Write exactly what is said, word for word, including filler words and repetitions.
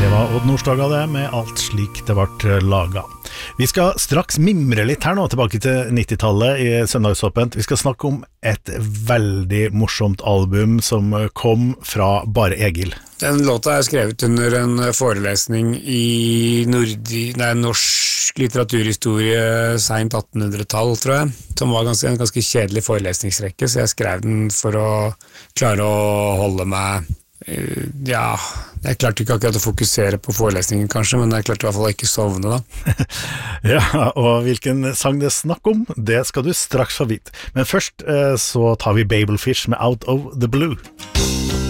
var Odd Nordstoga det, med alt slik det ble laget. Vi skal straks mimre litt her nå, tilbake til nittitallet i Søndagsåpent. Vi skal snakke om et veldig morsomt album som kom fra Bare Egil. Den låta er skrevet under en forelesning i nordi, nei, norsk litteraturhistorie sent attenhundretall, tror jeg, som var ganske, en ganske kjedelig forelesningsrekke, så jeg skrev den for å klare å holde meg ja, jeg klarte ikke akkurat å fokusere på forelesningen kanskje, men jeg klarte i hvert fall ikke sovne da. Ja, og hvilken sang det er snakk om, det skal du straks få vite. Men først så tar vi Babelfish med Out of the Blue.